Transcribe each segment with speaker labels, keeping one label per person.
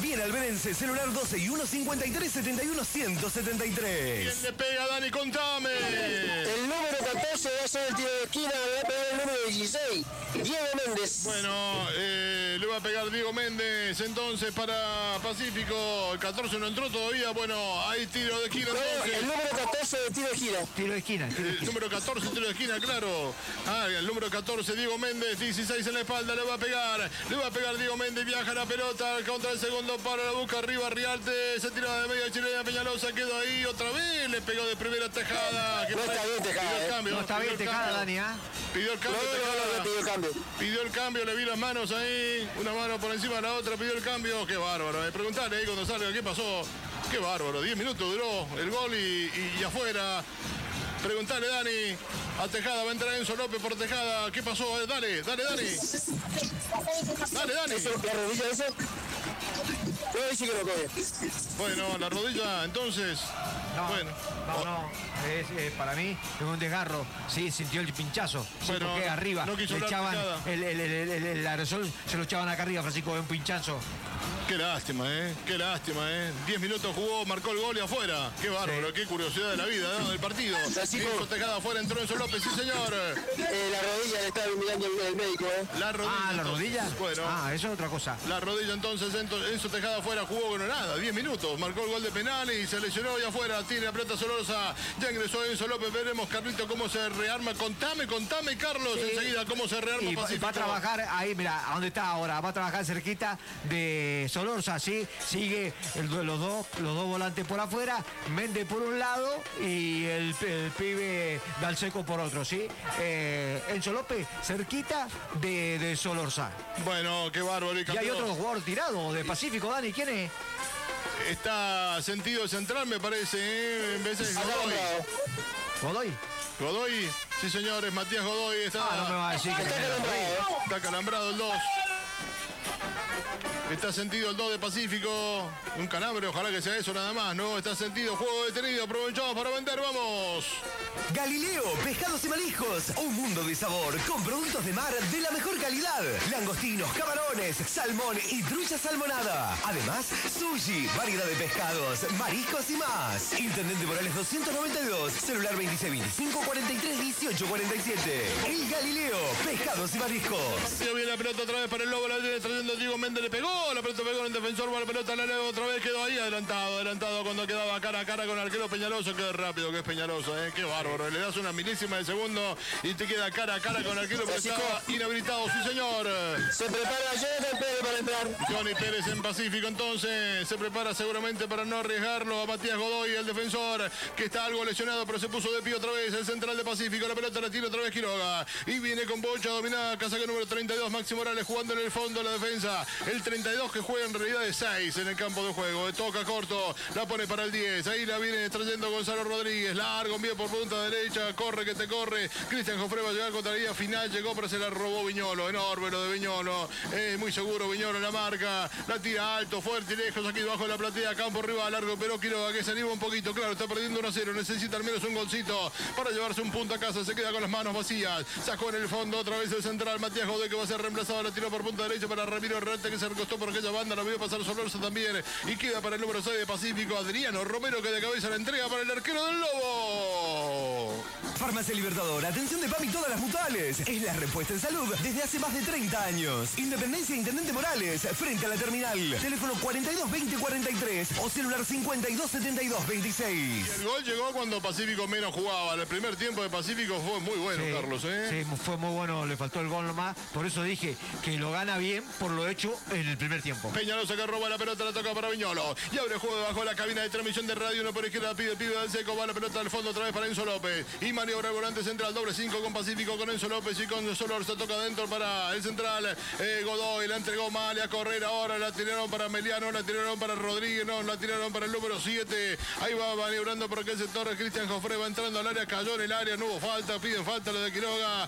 Speaker 1: viene Alberense, celular 12 y 153 71 173.
Speaker 2: ¿Quién le pega, Dani? Contame.
Speaker 3: El número 14 va a ser el tiro de esquina, le va a pegar el número 16, Diego Méndez.
Speaker 2: Bueno, le va a pegar Diego Méndez entonces para Pacífico. El 14 no entró todavía. Bueno, hay tiro de esquina entonces.
Speaker 3: El número 14 de tiro de esquina.
Speaker 4: Tiro de esquina.
Speaker 2: El número 14, tiro de esquina, claro. El número 14, Diego Méndez, 16 en la espalda, le va a pegar. Le va a pegar Diego Méndez, viaja la pelota contra el segundo paro, la busca arriba, Rialte, se tira de media chilena, Peñalosa quedó ahí, otra vez le pegó de primera tejada.
Speaker 3: No está bien tejada,
Speaker 4: No está bien tejada, Dani, ¿ah?
Speaker 2: Pidió el cambio,
Speaker 3: pidió el cambio.
Speaker 2: Pidió el cambio, le vi las manos ahí, una mano por encima de la otra, pidió el cambio, qué bárbaro. Preguntale ahí cuando salga qué pasó, qué bárbaro, 10 minutos duró el gol y afuera. Preguntale, Dani, a Tejada, va a entrar Enzo López por Tejada, ¿qué pasó? Dale, Dani. Dale, Dani.
Speaker 3: ¿La rodilla esa? No, dice que no coge.
Speaker 2: Bueno, la rodilla, entonces.
Speaker 4: No,
Speaker 2: bueno.
Speaker 4: no. Para mí es un desgarro. Sí, sintió el pinchazo. Sí,
Speaker 2: Bueno,
Speaker 4: porque arriba
Speaker 2: no quiso
Speaker 4: le echaban
Speaker 2: nada.
Speaker 4: el aerosol, se lo echaban acá arriba, Francisco, un pinchazo.
Speaker 2: Qué lástima, Qué lástima, 10 minutos jugó, marcó el gol y afuera. Qué bárbaro,
Speaker 4: Sí.
Speaker 2: Qué curiosidad de la vida, ¿no? Del partido. Enzo Tejada afuera, entró Enzo López, sí señor.
Speaker 3: La rodilla le estaba mirando el médico,
Speaker 2: La rodilla.
Speaker 4: ¿la
Speaker 2: entonces.
Speaker 4: rodilla?
Speaker 2: Bueno.
Speaker 4: Eso es otra cosa.
Speaker 2: La rodilla entonces, Enzo Tejada afuera, jugó bueno nada, 10 minutos, marcó el gol de penal y se lesionó y afuera, tiene la pelota Solorza, ya ingresó Enzo López, veremos Carlito cómo se rearma, contame Carlos,
Speaker 4: Sí.
Speaker 2: Enseguida cómo se rearma
Speaker 4: Y
Speaker 2: Pacífico.
Speaker 4: va a trabajar ahí, mira, ¿a dónde está ahora? Va a trabajar cerquita de Solorza, ¿sí? Sigue los dos volantes por afuera, Méndez por un lado y el pibe Dalseco por otro, ¿sí? Enzo López cerquita de Solorza.
Speaker 2: Bueno, qué bárbaro.
Speaker 4: Y hay otro jugador tirado de Pacífico, Dani, ¿quién es?
Speaker 2: Está sentido central, me parece, En vez de
Speaker 4: Godoy.
Speaker 2: Godoy, sí señores, Matías Godoy está.
Speaker 4: No me va a decir que
Speaker 2: Está calambrado el 2. Está sentido el 2 de Pacífico. Un calambre, ojalá que sea eso nada más, ¿no? Está sentido, juego detenido, aprovechamos para vender, vamos.
Speaker 1: Galileo, pescados y mariscos, un mundo de sabor con productos de mar de la mejor calidad. Langostinos, camarones, salmón y trucha salmonada. Además, sushi, variedad de pescados, mariscos y más. Intendente Morales 292, celular 2625 43 18 47. El Galileo, pescados y mariscos.
Speaker 2: Se viene la pelota otra vez para el Lobo, la viene trayendo Diego Méndez, le pegó, la pelota pegó en el defensor, va la pelota, la leo otra vez, quedó ahí adelantado cuando quedaba cara a cara con el arquero Peñaloso, qué rápido que es Peñaloso, qué bárbaro, le das una milésima de segundo y te queda cara a cara con el arquero, pero estaba inhabilitado, sí señor.
Speaker 3: Se prepara Jonathan Pérez para entrar.
Speaker 2: Johnny Pérez en Pacífico entonces, se prepara seguramente para no arriesgarlo a Matías Godoy, el defensor, que está algo lesionado, pero se puso de pie otra vez, el central de Pacífico, la pelota la tira otra vez Quiroga, y viene con bocha dominada, casaca número 32, Maxi Morales jugando en el fondo la defensa, el 32 que juega en realidad de 6 en el campo de juego, toca corto, la pone para el 10, ahí la viene trayendo Gonzalo Rodríguez, largo, envío por punta derecha, corre que te corre, Cristian Jofre va a llegar contra la línea final, llegó pero se la robó Viñolo, enorme lo de Viñolo, muy seguro Viñolo en la marca, la tira alto, fuerte y lejos, aquí debajo de la platea, campo arriba, largo, pero Quiroga que se anima un poquito, claro, está perdiendo 1-0, necesita al menos un golcito para llevarse un punto a casa, se queda con las manos vacías, sacó en el fondo otra vez el central, Matías Godoy que va a ser reemplazado, la tiró por punta derecha para Ramiro Herrante que se recostó por aquella banda, la vio pasar Solorza también, y queda para el número 6 de Pacífico, Adriano Romero que de cabeza la entrega para el arquero del Lobo.
Speaker 1: Farmacia Libertador, atención de PAMI todas las mutuales. Es la respuesta en salud desde hace más de 30 años. Independencia Intendente Morales, frente a la terminal. Teléfono 42 20 43 o celular 52 72 26.
Speaker 2: El gol llegó cuando Pacífico menos jugaba. El primer tiempo de Pacífico fue muy bueno,
Speaker 4: Sí,
Speaker 2: Carlos.
Speaker 4: Sí, fue muy bueno, le faltó el gol nomás. Por eso dije que lo gana bien por lo hecho en el primer tiempo.
Speaker 2: Peñalosa que roba la pelota, la toca para Viñolo. Y abre juego debajo de la cabina de transmisión de radio. Uno por izquierda, pide del seco. Va la pelota al fondo otra vez para Enzo López. Y maniobra el volante central, doble 5 con Pacífico, con Enzo López y con Solorza. Toca adentro para el central. Godoy la entregó mal a correr ahora. La tiraron para Meliano, la tiraron para Rodríguez, no, la tiraron para el número 7. Ahí va maniobrando por aquel sector. Cristian Jofre va entrando al área, cayó en el área, no hubo falta, piden falta lo de Quiroga.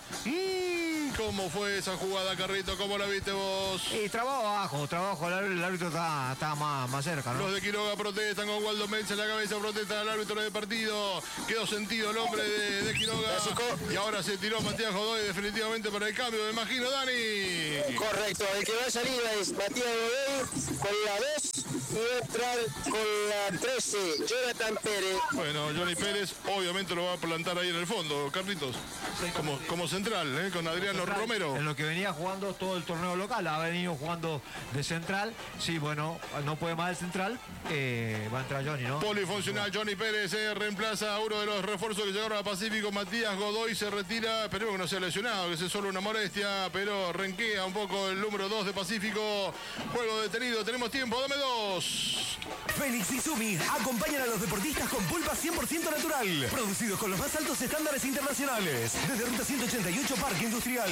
Speaker 2: ¿Cómo fue esa jugada, Carrito? ¿Cómo la viste vos?
Speaker 4: Y trabajo, el árbitro está más cerca, ¿no?
Speaker 2: Los de Quiroga protestan con Waldo Metz en la cabeza, protestan al árbitro del partido. Quedó sentido el hombre de Quiroga. Y ahora se tiró Matías Godoy definitivamente para el cambio, me imagino, Dani.
Speaker 3: Correcto, el que va a salir es Matías Godoy con la 2 y va a entrar con la 13, Jonathan Pérez.
Speaker 2: Bueno, Johnny Pérez obviamente lo va a plantar ahí en el fondo, Carlitos. Como central, con Adriano
Speaker 4: central,
Speaker 2: Romero.
Speaker 4: En lo que venía jugando todo el torneo local, ha venido jugando de central. Sí, bueno, no puede más el central, va a entrar Johnny, ¿no?
Speaker 2: Polifuncional Johnny Pérez reemplaza a uno de los refuerzos que llegaron a Pacífico. Matías Godoy se retira, esperemos que no sea lesionado, que sea solo una molestia, pero renquea un poco el número 2 de Pacífico. Juego detenido, tenemos tiempo, dame 2.
Speaker 1: Félix y Sumi acompañan a los deportistas con pulpa 100% natural, producidos con los más altos estándares internacionales, desde Ruta 188 Parque Industrial.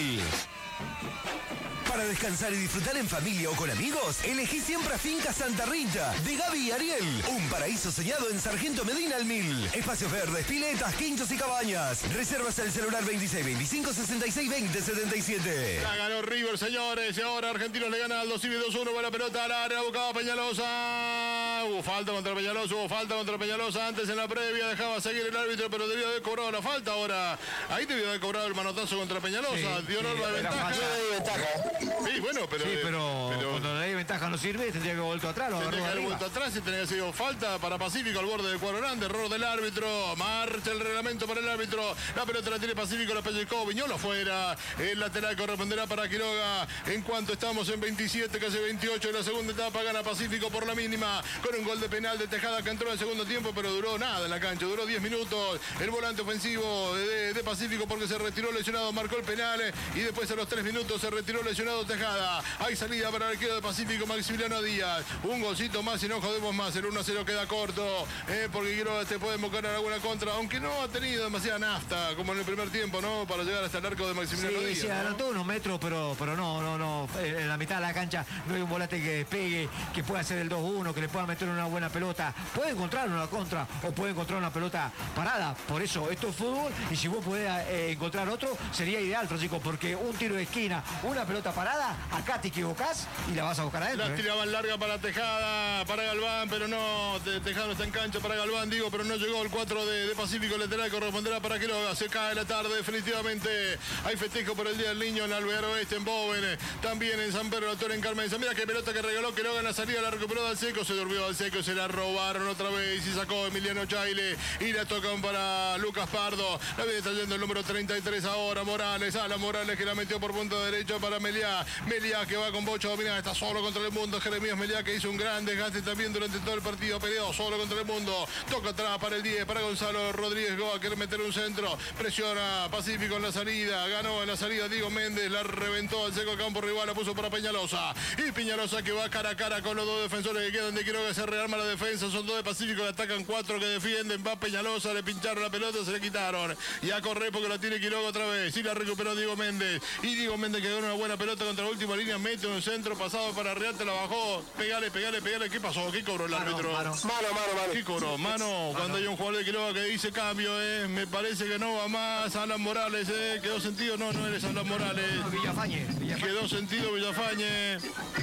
Speaker 1: Para descansar y disfrutar en familia o con amigos, elegí siempre a Finca Santa Rita, de Gaby y Ariel. Un paraíso soñado en Sargento Medina al 1000. Espacios verdes, piletas, quinchos y cabañas. Reservas al celular 26 25 66 20 77.
Speaker 2: La ganó River, señores, y ahora Argentinos le gana al 2-2-1, va la pelota al área, buscaba Peñalosa. Hubo falta contra Peñalosa, antes en la previa dejaba seguir el árbitro, pero debió haber cobrado la falta ahora. Ahí debió haber cobrado el manotazo contra Peñalosa, dio enorme ventaja. Sí, bueno, pero
Speaker 4: cuando la ley de ventaja no sirve, tendría que haber vuelto atrás.
Speaker 2: Tendría que haber vuelto atrás y tendría que haber sido falta para Pacífico al borde del cuadro grande. Error del árbitro. Marcha el reglamento para el árbitro. La pelota la tiene Pacífico, la pellizcó. Viñola afuera. El lateral corresponderá para Quiroga. En cuanto estamos en 27, casi 28 de la segunda etapa, gana Pacífico por la mínima. Con un gol de penal de Tejada que entró en el segundo tiempo, pero duró nada en la cancha. Duró 10 minutos. El volante ofensivo de Pacífico porque se retiró lesionado, marcó el penal y después a los 3 minutos se retiró lesionado Tejada. Hay salida para el arquero de Pacífico, Maximiliano Díaz. Un golcito más y no jodemos más. El 1-0 queda corto, porque Quiroga te puede invocar a alguna contra, aunque no ha tenido demasiada nafta, como en el primer tiempo, ¿no? Para llegar hasta el arco de Maximiliano Díaz.
Speaker 4: Sí, adelantó unos metros, pero no. En la mitad de la cancha no hay un volante que despegue, que pueda hacer el 2-1, que le pueda meter una buena pelota. Puede encontrar una contra o puede encontrar una pelota parada. Por eso, esto es fútbol y si vos podés encontrar otro, sería ideal, Francisco, porque un tiro de esquina, una pelota parada, acá te equivocás y la vas a buscar adentro.
Speaker 2: La tiraban larga para Tejada, para Galván, pero no, Tejada no está en cancha para Galván, pero no llegó el 4 de Pacífico, lateral corresponderá para Quiroga. Se cae la tarde definitivamente. Hay festejo por el Día del Niño en Alvear Oeste, en Boven, también en San Pedro, la Torre, en Carmenza. Mira qué pelota que regaló Quiroga en la salida, la recuperó Dalseco, se durmió Dalseco, se la robaron otra vez y sacó Emiliano Chaile y la tocan para Lucas Pardo. La viene trayendo el número 33 ahora, Morales, Alan Morales que la metió por punta derecha para Meliá que va con Bocha dominada, está solo contra el mundo. Jeremías Meliá que hizo un gran desgaste también durante todo el partido, peleó solo contra el mundo, toca atrás para el 10, para Gonzalo Rodríguez Goa, quiere meter un centro, presiona Pacífico en la salida, ganó en la salida Diego Méndez, la reventó al seco campo rival, la puso para Peñalosa, y Peñalosa que va cara a cara con los dos defensores que quedan de Quiroga, se rearma la defensa, son dos de Pacífico, le atacan 4 que defienden, va Peñalosa, le pincharon la pelota, se le quitaron, y a correr porque la tiene Quiroga otra vez, y la recuperó Diego Méndez, y Diego Méndez que ganó una buena pelota contra la última línea, mete un centro pasado para Reate, la bajó, pegale, ¿qué pasó? ¿Qué cobró el árbitro?
Speaker 3: Mano.
Speaker 2: ¿Qué cobró? Mano, cuando hay un jugador de Quiroga que dice cambio, me parece que no va más, Alan Morales, quedó sentido, no eres Alan Morales.
Speaker 4: Villafañe.
Speaker 2: Quedó sentido Villafañe,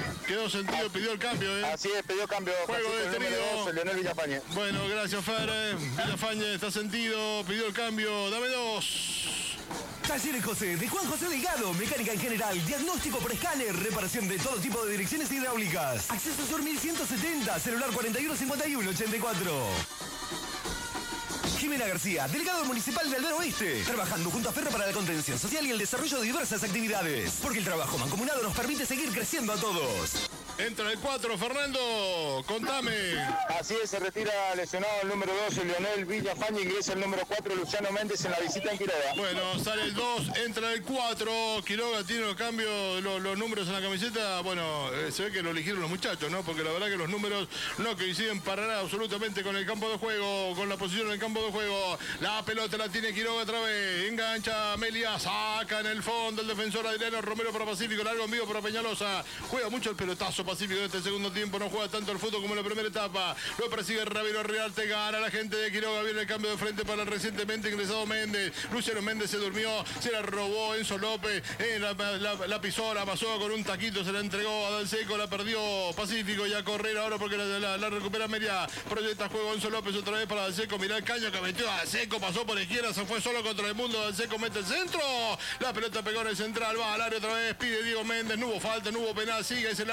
Speaker 2: pidió el cambio,
Speaker 3: Así es, pidió cambio.
Speaker 2: Juego detenido.
Speaker 3: Leonel Villafañe.
Speaker 2: Bueno, gracias Fer, Villafañe está sentido, pidió el cambio, dame 2.
Speaker 1: Talleres José, de Juan José Delgado, mecánica en general, diagnóstico por escáner, reparación de todo tipo de direcciones hidráulicas. Acceso Sur 1170, celular 415184. Jimena García, delegado municipal de Alvear Oeste, trabajando junto a Ferro para la contención social y el desarrollo de diversas actividades. Porque el trabajo mancomunado nos permite seguir creciendo a todos.
Speaker 2: Entra el 4, Fernando, contame.
Speaker 3: Así es, se retira lesionado el número 12, Leonel Villafañe, ingresa el número 4, Luciano Méndez en la visita en Quiroga.
Speaker 2: Bueno, sale el 2, entra el 4, Quiroga tiene los cambios, los números en la camiseta, bueno, se ve que lo eligieron los muchachos, ¿no? Porque la verdad que los números no coinciden para nada absolutamente con el campo de juego, con la posición en el campo de juego. La pelota la tiene Quiroga otra vez, engancha Meliá, saca en el fondo el defensor Adriano Romero para Pacífico, largo en vivo para Peñalosa, juega mucho el pelotazo Pacífico en este segundo tiempo, no juega tanto el fútbol como en la primera etapa, lo persigue Ramiro Riarte, gana la gente de Quiroga, viene el cambio de frente para el recientemente ingresado Méndez, Luciano Méndez se durmió, se la robó Enzo López, la pisó, la pasó con un taquito, se la entregó a Dalseco, la perdió Pacífico y a correr ahora porque la recupera Meliá, proyecta juego Enzo López otra vez para Dalseco, mirá el caño que metió a Dalseco, pasó por izquierda, se fue solo contra el mundo, Dalseco mete el centro, la pelota pegó en el central, va al área otra vez, pide Diego Méndez, no hubo falta, no hubo penal, sigue, es el árbitro,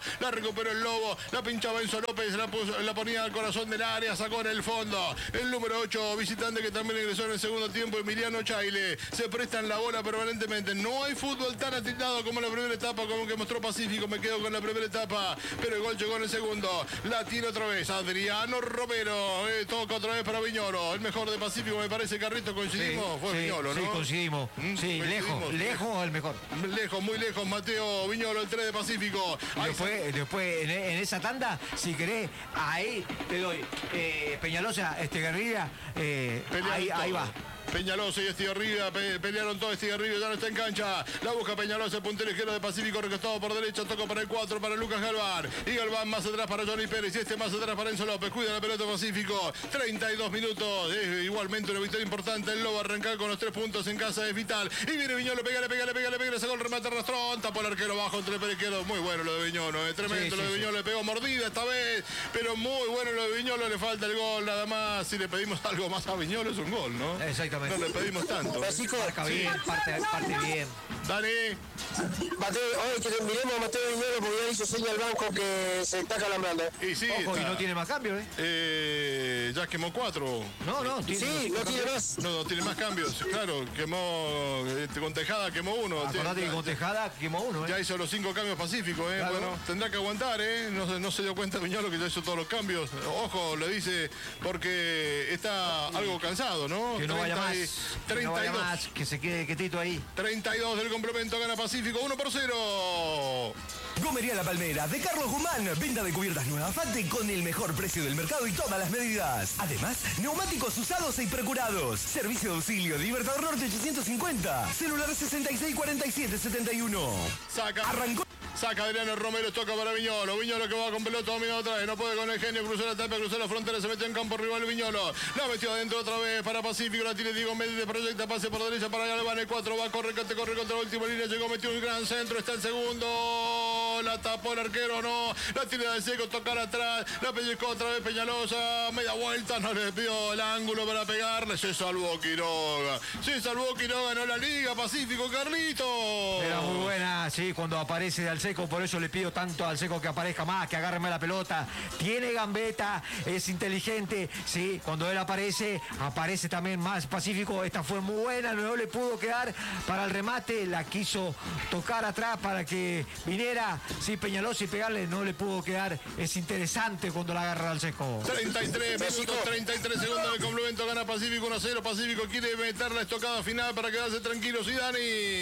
Speaker 2: la recuperó el Lobo, la pinchaba Enzo López, la ponía al corazón del área, sacó en el fondo. El número 8, visitante que también ingresó en el segundo tiempo, Emiliano Chaile. Se prestan la bola permanentemente. No hay fútbol tan atildado como la primera etapa, como que mostró Pacífico. Me quedo con la primera etapa, pero el gol llegó en el segundo. La tiene otra vez Adriano Romero. Toca otra vez para Viñolo. El mejor de Pacífico, me parece, Carrito, coincidimos. Fue Viñolo, ¿no?
Speaker 4: Sí, coincidimos. Sí, lejos el mejor.
Speaker 2: Lejos, muy lejos, Mateo Viñolo, el 3 de Pacífico.
Speaker 4: Después en esa tanda, si querés, ahí te doy Peñalosa, Guerrilla, ahí va.
Speaker 2: Peñalosa y Estigarribia pelearon todo. Estigarribia ya no está en cancha. La busca Peñalosa, el puntero izquierdo de Pacífico, recostado por derecha, toca para el 4 para Lucas Galván. Y Galván más atrás para Johnny Pérez. Y más atrás para Enzo López. Cuida la pelota Pacífico. 32 minutos. Igualmente una victoria importante. El Lobo arrancar con los 3 puntos en casa es vital. Y viene Viñolo, pégale, sacó el remate Rastrón. Tapó el arquero bajo entre Pérez izquierdo. Muy bueno lo de Viñolo. Tremendo lo de Viñolo. Le pegó mordida esta vez. Pero muy bueno lo de Viñolo. Le falta el gol. Nada más. Si le pedimos algo más a Viñolo es un gol, ¿no?
Speaker 4: Exactamente.
Speaker 2: No le pedimos tanto.
Speaker 4: Marca bien, parte bien.
Speaker 2: Dale.
Speaker 3: Mateo, hoy que miremos a Mateo Viñolo porque ya hizo seña al banco que se está calambrando.
Speaker 2: Y sí,
Speaker 4: ojo, y no tiene más cambios,
Speaker 2: ya quemó 4.
Speaker 4: No,
Speaker 3: Sí, no tiene más.
Speaker 2: No tiene más cambios. Claro, quemó con Tejada, quemó 1.
Speaker 4: Acordate que con Tejada quemó 1,
Speaker 2: Ya hizo los 5 cambios pacíficos,
Speaker 4: Claro.
Speaker 2: Bueno, tendrá que aguantar, No se dio cuenta Viñolo que ya hizo todos los cambios. Ojo, le dice, porque está algo cansado, ¿no?
Speaker 4: Que no vaya más.
Speaker 2: 32.
Speaker 4: Que no vaya más, que se quede quietito ahí.
Speaker 2: 32 del complemento, gana Pacífico 1-0.
Speaker 1: Gomería La Palmera de Carlos Guzmán. Venta de cubiertas nuevas Fante con el mejor precio del mercado y todas las medidas. Además, neumáticos usados y procurados. Servicio de auxilio Libertador Norte 850. Celular 664771.
Speaker 2: Saca Adriano Romero, toca para Viñolo. Viñolo que va con pelota, domina otra vez. No puede con el genio, cruzó la tapa, cruzó la frontera, se metió en campo rival Viñolo. La metió adentro otra vez para Pacífico. La tiene Diego Méndez, proyecta, pase por derecha para Galván. El 4 va, corre contra la última línea. Llegó, metió un gran centro, está el segundo. La tapó el arquero, no. La tiene de seco, tocar atrás. La pellizcó otra vez Peñalosa. Media vuelta, no le pidió el ángulo para pegarle. Se salvó Quiroga. No la liga, Pacífico, Carlito.
Speaker 4: Era muy buena, sí, cuando aparece de Alseco, por eso le pido tanto a Alseco que aparezca más, que agarre más la pelota. Tiene gambeta, es inteligente, sí, cuando él aparece también más Pacífico. Esta fue muy buena, no le pudo quedar para el remate, la quiso tocar atrás para que viniera, sí, Peñalosa y pegarle, no le pudo quedar. Es interesante cuando la agarra Alseco.
Speaker 2: 33 minutos, 33 segundos del complemento, gana Pacífico 1-0. Pacífico quiere meter la estocada final para quedarse tranquilos. Y Dani.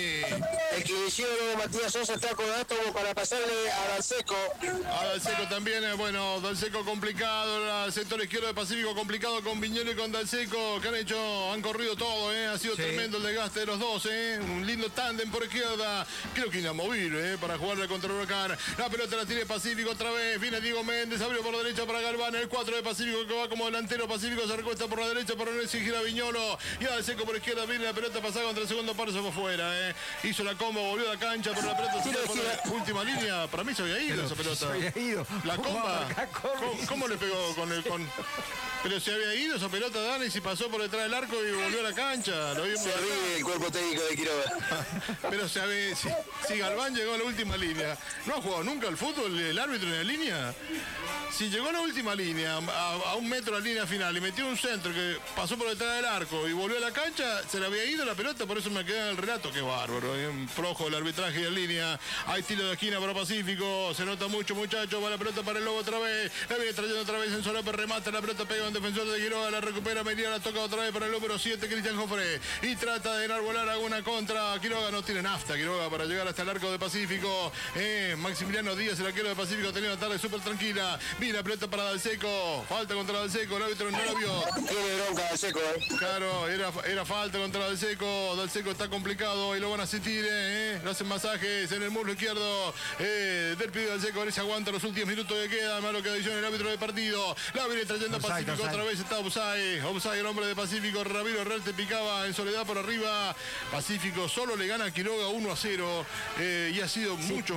Speaker 3: El que hicieron Matías Sosa está con como para pasarle a Dalseco.
Speaker 2: A Dalseco también, bueno, Dalseco complicado, el sector izquierdo de Pacífico complicado con Viñolo y con Dalseco, que han corrido todo, ha sido tremendo el desgaste de los dos, un lindo tándem por izquierda, creo que inamovible, para jugarle contra el Huracán. La pelota la tiene Pacífico otra vez, viene Diego Méndez, abrió por derecha para Galván, el 4 de Pacífico que va como delantero. Pacífico se recuesta por la derecha para no exigir a Viñolo, y a Dalseco por izquierda, viene la pelota pasada contra el segundo paro, se fue fuera, hizo la combo, volvió a la cancha, pero la pelota se fue por la última línea. Para mí se había ido esa pelota.
Speaker 4: Se había ido.
Speaker 2: La comba. ¿Cómo le pegó con el Pero se había ido esa pelota, Dani, si pasó por detrás del arco y volvió a la cancha. Lo vimos.
Speaker 3: Se ríe el cuerpo técnico de Quiroga.
Speaker 2: Pero si Galván llegó a la última línea, ¿no ha jugado nunca al fútbol el árbitro en la línea? Si llegó a la última línea, a 1 metro de la línea final, y metió un centro que pasó por detrás del arco y volvió a la cancha, se le había ido la pelota, por eso me quedé en el relato. Qué bárbaro, un flojo el arbitraje en línea. Hay tiro de esquina para Pacífico, se nota mucho, muchachos. Va la pelota para el Lobo otra vez, la viene trayendo otra vez Enzo López, remata la pelota, pega un defensor de Quiroga, la recupera Medina, la toca otra vez para el número 7, Cristian Jofré, y trata de enarbolar alguna contra. Quiroga no tiene nafta, Quiroga, para llegar hasta el arco de Pacífico. Maximiliano Díaz, el arquero de Pacífico, tenía una tarde súper tranquila. Viene la pelota para Dalseco, falta contra Dalseco, el árbitro no la vio.
Speaker 3: Tiene bronca Dalseco,
Speaker 2: Claro, era falta contra Dalseco. Dalseco está complicado y lo van a sentir, le hacen masajes en el muslo izquierdo del pibe Dalseco. A ver si aguanta los últimos minutos que quedan, malo que adiciona el árbitro del partido. La viene trayendo Pacífico, otra vez está Offside, el hombre de Pacífico, Ramiro Herrarte picaba en soledad por arriba. Pacífico solo le gana a Quiroga 1-0, y ha sido mucho más la diferencia.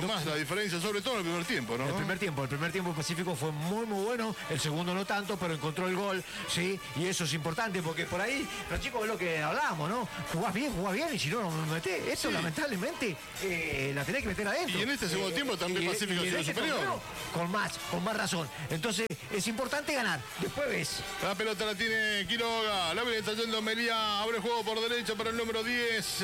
Speaker 2: diferencia, sobre todo en el primer tiempo, ¿no?
Speaker 4: El primer tiempo Pacífico fue muy tanto, el segundo no tanto, pero encontró el gol, ¿sí? Y eso es importante, porque por ahí, los chicos, es lo que hablábamos, ¿no? Jugás bien, y si no, no me metés. Eso, lamentablemente, la tenés que meter adentro.
Speaker 2: Y en este segundo tiempo también Pacífico ha sido superior.
Speaker 4: Con más razón. Entonces, es importante ganar. Después ves.
Speaker 2: La pelota la tiene Quiroga. La viene yendo Meliá. Abre juego por derecha para el número 10.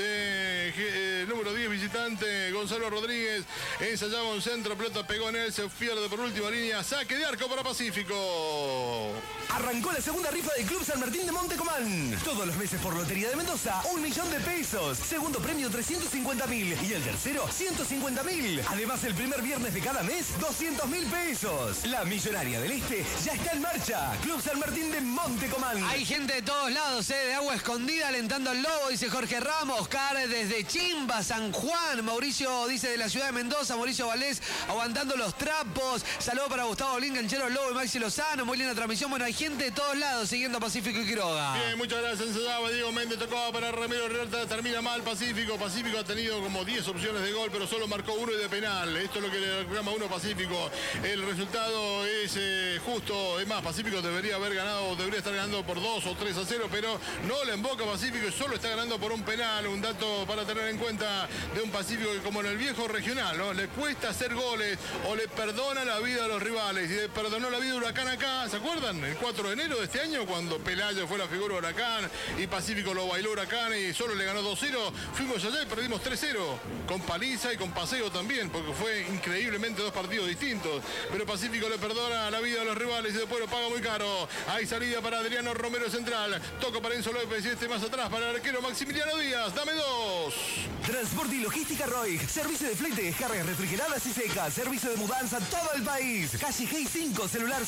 Speaker 2: Número 10 visitante, Gonzalo Rodríguez. Ensayaba un centro, pelota pegó en él, se pierde por última línea. Saque de arco para Pacífico.
Speaker 1: Arrancó la segunda rifa del Club San Martín de Montecomán. Todos los meses por Lotería de Mendoza, 1.000.000 de pesos. Segundo premio, 350.000. Y el tercero, 150.000. Además, el primer viernes de cada mes, 200.000 pesos. La Millonaria del Este ya está en marcha. Club San Martín de Montecomán.
Speaker 5: Hay gente de todos lados, de Agua Escondida alentando al Lobo, dice Jorge Ramos. Oscar desde Chimba, San Juan. Mauricio dice de la ciudad de Mendoza. Mauricio Valés aguantando los trapos. Saludos para Gustavo Olín, Ganchero Lobo y Maxi Lozano. Muy linda transmisión. Bueno, hay gente de todos lados siguiendo a Pacífico y Quiroga.
Speaker 2: Bien, muchas gracias. Ensayaba Diego Méndez, tocaba para Ramiro Herrera. Termina mal Pacífico. Pacífico ha tenido como 10 opciones de gol, pero solo marcó uno y de penal. Esto es lo que le reclama uno a Pacífico. El resultado es justo. Es más, Pacífico debería haber ganado, debería estar ganando por 2 o 3-0, pero no le emboca Pacífico y solo está ganando por un penal. Un dato para tener en cuenta de un Pacífico que, como en el viejo regional, ¿no? Le cuesta hacer goles o le perdona la vida a los rivales. Y le perdonó la vida a Huracán acá, ¿se acuerdan? El 4 de enero de este año, cuando Pelayo fue la figura de Huracán y Pacífico lo bailó Huracán y solo le ganó 2-0. Fuimos allá y perdimos 3-0, con paliza y con paseo también, porque fue increíblemente 2 partidos distintos. Pero Pacífico le perdona la vida a los rivales y después lo paga muy caro. Hay salida para Adriano Romero central. Toco para Enzo López y este más atrás para el arquero Maximiliano Díaz. Dame 2.
Speaker 1: Transporte y logística Roig. Servicio de flete, descargas refrigeradas y secas. Servicio de mudanza a todo el país. Calle G 5, celular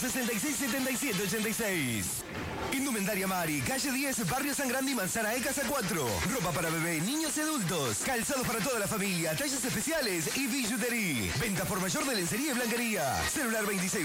Speaker 1: 667786. Indumentaria Mari, calle 10, barrio San Grande y Manzana E, casa 4. Ropa para bebé, niños y adultos. Calzados para toda la familia, tallas especiales y billutería. Venta por mayor de lencería y blanquería. Celular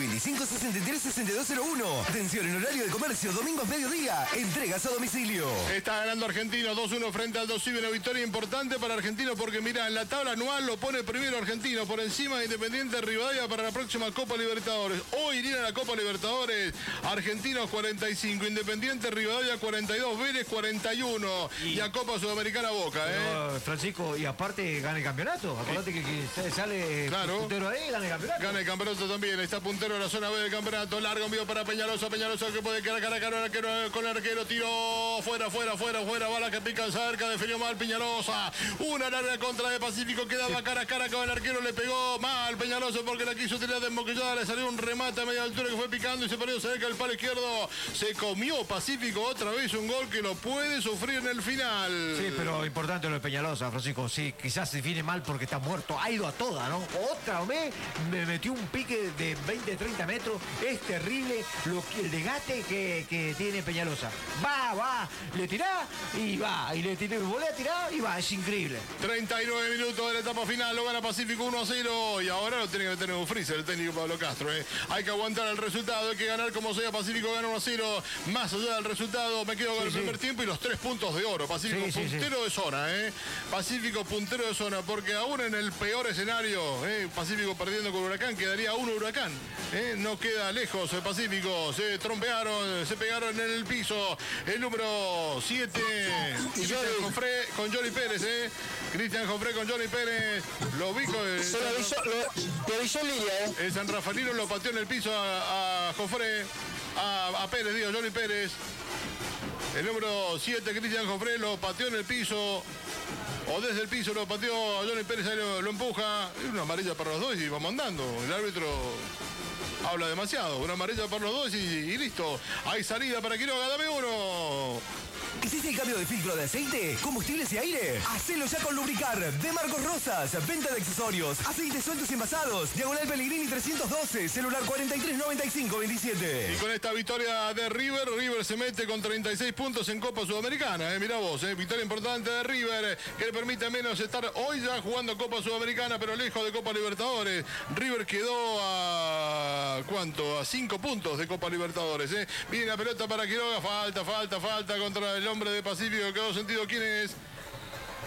Speaker 1: 2625-636201. Atención en horario de comercio, domingos mediodía. Entregas a domicilio.
Speaker 2: Está ganando Argentino 2-1 frente al Dosivi. Una victoria importante para Argentino porque, mira, en la tabla anual lo pone primero Argentino por encima de Independiente Rivadavia para la próxima Copa Libertadores. Hoy irían a la Copa Libertadores. Argentinos 45, Independiente Rivadavia 42, Vélez 41 y a Copa Sudamericana Boca.
Speaker 4: Francisco, y aparte gana el campeonato. Acordate que sale puntero ahí, gana el campeonato.
Speaker 2: Gana el campeonato también. Está puntero en la zona B del campeonato. Largo envío para Peñalosa. Peñalosa que puede quedar cara a cara con el arquero. Tiro fuera. Bala que pica cerca. Definió mal Peñalosa. Una larga contra de Pacífico. Quedaba cara a cara con el arquero. Le pegó mal Peñalosa porque la quiso tirar de emboquillada. Le salió un remate a media altura que fue picando y se perdió cerca del palo izquierdo. Se comió Pacífico otra vez un gol que lo puede sufrir en el final.
Speaker 4: Sí, pero importante lo de Peñalosa, Francisco. Sí, quizás se define mal porque está muerto. Ha ido a toda, ¿no? Otra vez me metió un pique de 20-30 metros. Es terrible el desgaste que tiene Peñalosa. Va, le tirá y va. Y le volvé a tirar y va. Es increíble.
Speaker 2: 39 minutos de la etapa final. Lo gana Pacífico 1-0. Y ahora lo tiene que meter en un freezer el técnico Pablo Castro. Hay que aguantar el resultado. Hay que ganar como sea. Pacífico gana 1-0. Más allá del resultado, me quedo con el primer tiempo y los 3 puntos de oro. Pacífico puntero de zona, Pacífico puntero de zona, porque aún en el peor escenario, Pacífico perdiendo con Huracán, quedaría uno Huracán. No queda lejos el Pacífico. Se trompearon, se pegaron en el piso. El número 7, Cristian Jofré con Johnny Pérez, Cristian Jofré con Johnny Pérez. Lo vi con el San Rafaelino, lo pateó en el piso a Jofré. A Pérez, Johnny Pérez. El número 7, Cristian Jofré, lo pateó en el piso. O desde el piso lo pateó a Johnny Pérez, ahí lo empuja. Una amarilla para los dos y vamos andando. El árbitro habla demasiado. Una amarilla para los dos y listo. Hay salida para Quiroga, dame uno.
Speaker 1: ¿Hiciste el cambio de filtro de aceite, combustibles y aire? Hacelo ya con Lubricar de Marcos Rosas. Venta de accesorios, aceites sueltos y envasados. Diagonal Pellegrini 312, celular 439527.
Speaker 2: Y con esta victoria de River se mete con 36 puntos en Copa Sudamericana. Mirá vos, victoria importante de River que le permite al menos estar hoy ya jugando Copa Sudamericana, pero lejos de Copa Libertadores. River quedó a ¿cuánto? A 5 puntos de Copa Libertadores. Viene la pelota para Quiroga, falta contra el hombre de Pacífico que quedó sentido. ¿Quién es?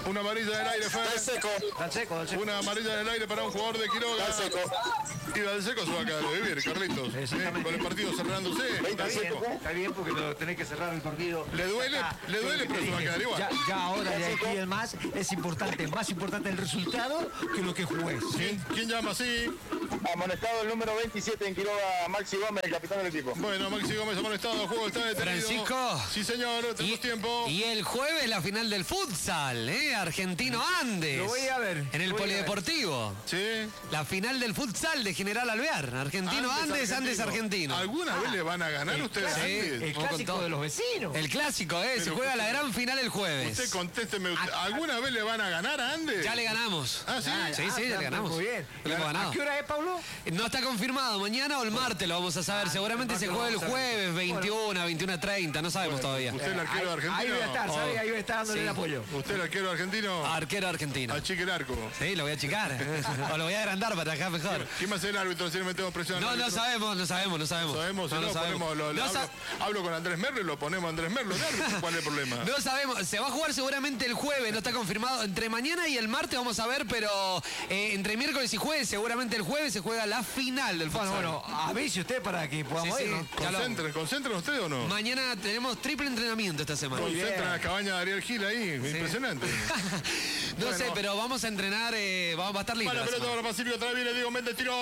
Speaker 2: Una amarilla del aire, Fer.
Speaker 3: seco.
Speaker 4: Está seco, está seco.
Speaker 2: Una amarilla del aire para un jugador de Quiroga.
Speaker 3: Está seco.
Speaker 2: Y del seco se va a quedar de vivir, Carlitos.
Speaker 4: Exactamente.
Speaker 2: Con el partido cerrándose. Está seco.
Speaker 4: Está bien porque lo tenés que cerrar el partido.
Speaker 2: Le duele, pero se va a quedar igual.
Speaker 4: Ya ahora de aquí en más es importante, más importante el resultado que lo que juegues. ¿Sí?
Speaker 2: ¿Quién llama así?
Speaker 3: Amonestado el número 27 en Quiroga, Maxi Gómez, el capitán del equipo.
Speaker 2: Bueno, Maxi Gómez amonestado, juego está detenido.
Speaker 5: Francisco.
Speaker 2: Sí, señor, tenemos tiempo.
Speaker 5: Y el jueves la final del futsal, Argentino-Andes.
Speaker 4: Lo voy a ver.
Speaker 5: En el
Speaker 4: lo voy a ver.
Speaker 5: Polideportivo.
Speaker 2: Sí.
Speaker 5: La final del futsal de General Alvear. Argentino-Andes, Andes-Argentino.
Speaker 2: ¿Alguna vez le van a ganar ustedes?
Speaker 5: Sí.
Speaker 2: Andes?
Speaker 4: El
Speaker 5: Vamos con
Speaker 4: clásico
Speaker 5: todo.
Speaker 4: de los vecinos.
Speaker 5: El clásico, se
Speaker 2: Pero
Speaker 5: juega la
Speaker 2: usted-
Speaker 5: gran final el jueves.
Speaker 2: Usted contésteme, ¿alguna vez le van a ganar a Andes?
Speaker 5: Ya le ganamos.
Speaker 2: Ah, sí.
Speaker 5: Sí, ya le ganamos.
Speaker 4: Muy bien.
Speaker 5: Le hemos ganado.
Speaker 4: ¿A qué hora es, Pablo?
Speaker 5: No está confirmado, mañana o el martes lo vamos a saber. Seguramente se juega el jueves, 21, 21:30, no sabemos todavía.
Speaker 2: ¿Usted el arquero argentino?
Speaker 4: Ahí voy a estar, ¿sabes? Ahí voy a estar dándole
Speaker 5: Sí.
Speaker 4: el apoyo.
Speaker 2: ¿Usted el arquero argentino?
Speaker 5: Arquero argentino.
Speaker 2: Achique el arco.
Speaker 5: Sí, lo voy a achicar. O lo voy a agrandar para acá mejor.
Speaker 2: ¿Quién va a ser el árbitro si le metemos presión al
Speaker 5: No,
Speaker 2: árbitro?
Speaker 5: no sabemos.
Speaker 2: Sabemos, si
Speaker 5: No,
Speaker 2: no,
Speaker 5: no sabemos.
Speaker 2: ponemos,
Speaker 5: No
Speaker 2: hablo con Andrés Merlo y lo ponemos a Andrés Merlo de árbitro. ¿Cuál es el problema?
Speaker 5: No sabemos, se va a jugar seguramente el jueves, no está confirmado. Entre mañana y el martes vamos a ver, pero entre miércoles y jueves, seguramente el jueves se juega la final del futsal.
Speaker 4: Bueno, avise usted para que podamos
Speaker 5: Sí,
Speaker 4: ir,
Speaker 5: sí.
Speaker 4: ¿no?
Speaker 5: Ya lo-
Speaker 2: ¿Concentran ustedes o no?
Speaker 5: Mañana tenemos triple entrenamiento esta semana.
Speaker 2: Concentran a la cabaña de Ariel Gil ahí. Impresionante.
Speaker 5: No
Speaker 2: Bueno.
Speaker 5: sé, pero vamos a entrenar, va a estar lindo.
Speaker 2: Para
Speaker 5: la
Speaker 2: la pelota
Speaker 5: semana.
Speaker 2: para Pacífico, otra vez viene Diego Méndez, tiró.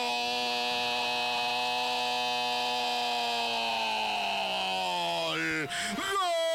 Speaker 2: ¡Gol!